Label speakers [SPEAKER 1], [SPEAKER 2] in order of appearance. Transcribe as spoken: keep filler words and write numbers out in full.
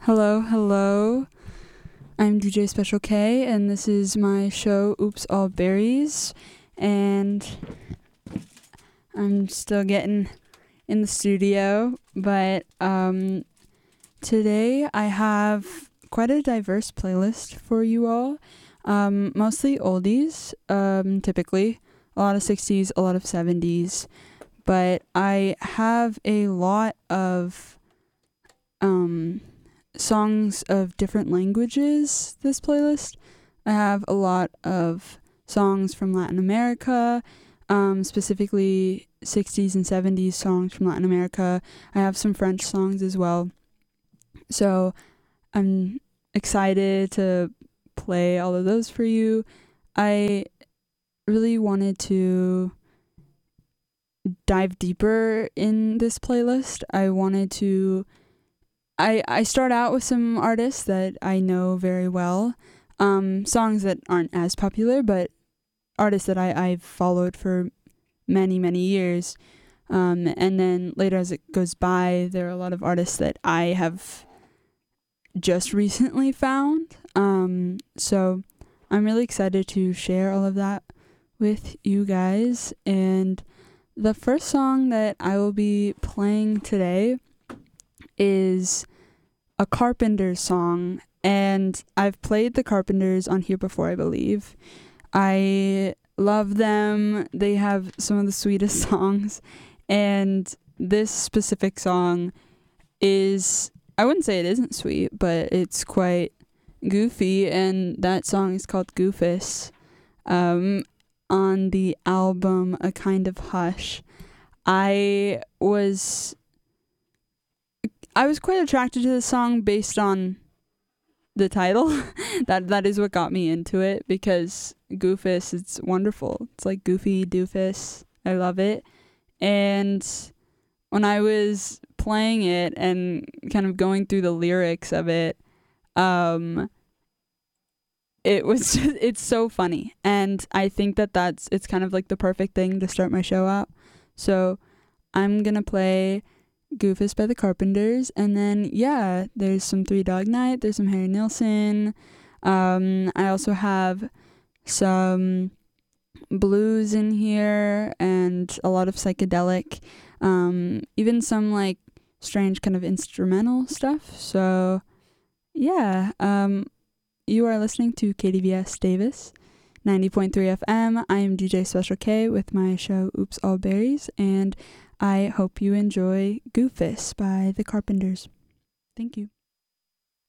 [SPEAKER 1] Hello, hello. I'm D J Special K, and this is my show, Oops All Berries. And I'm still getting in the studio, but um, today I have quite a diverse playlist for you all. Um, mostly oldies, um, typically. A lot of sixties, a lot of seventies. But I have a lot of um, songs of different languages, this playlist. I have a lot of songs from Latin America, um, specifically sixties and seventies songs from Latin America. I have some French songs as well. So I'm excited to play all of those for you. I really wanted to dive deeper in this playlist. I wanted to I I start out with some artists that I know very well. Um songs that aren't as popular, but artists that I I've followed for many many years. Um and then later as it goes by, there are a lot of artists that I have just recently found. Um so I'm really excited to share all of that with you guys. And the first song that I will be playing today is a Carpenters song, and I've played the Carpenters on here before, I believe. I love them. They have some of the sweetest songs, and this specific song is, I wouldn't say it isn't sweet, but it's quite goofy, and that song is called Goofus. Um, on the album A Kind of Hush. I was I was quite attracted to the song based on the title. that that is what got me into it, because Goofus, it's wonderful. It's like goofy doofus. I love it. And when I was playing it and kind of going through the lyrics of it, um it was just, it's so funny, and I think that that's it's kind of like the perfect thing to start my show out. So I'm gonna play Goofus by the Carpenters, and then yeah, there's some Three Dog Night, there's some Harry Nilsson. um I also have some blues in here and a lot of psychedelic, um even some like strange kind of instrumental stuff. So yeah, um you are listening to K D V S Davis, ninety point three F M. I am D J Special K with my show Oops All Berries, and I hope you enjoy Goofus by the Carpenters. Thank you.